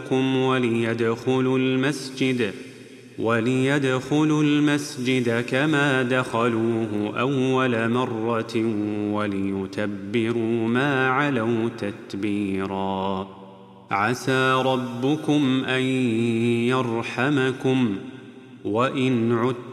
ربكم وليدخلوا المسجد كما دخلوه أول مرة وليتبروا ما علوا تتبيرا. عسى ربكم أن يرحمكم وإن عدتم